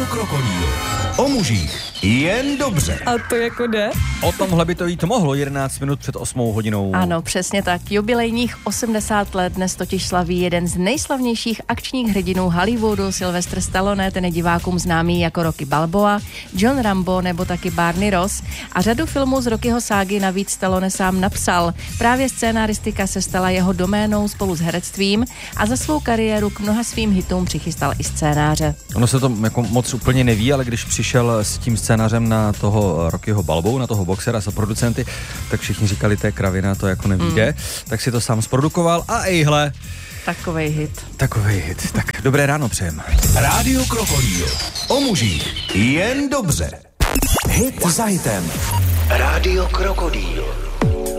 Krokodýl. O mužích jen dobře. A to jako jde? O tomhle by to jít mohlo 11 minut před 8 hodinou. Ano, přesně tak. Jubilejních 80 let dnes totiž slaví jeden z nejslavnějších akčních hrdinů Hollywoodu, Sylvester Stallone, ten je divákům známý jako Rocky Balboa, John Rambo nebo taky Barney Ross. A řadu filmů z Rockyho ságy navíc Stallone sám napsal. Právě scénaristika se stala jeho doménou spolu s herectvím a za svou kariéru k mnoha svým hitům přichystal i scénáře. Ono se to jako moc úplně neví, ale když přišel s tím scénářem na toho Rockyho Balbou, na toho boxera za producenty, tak všichni říkali, to je kravina, to jako nevíde, tak si to sám zprodukoval a ejhle. Takovej hit. Tak dobré ráno přejem. Rádio Krokodýl. O mužích jen dobře. Hit za hitem. Rádio Krokodýl.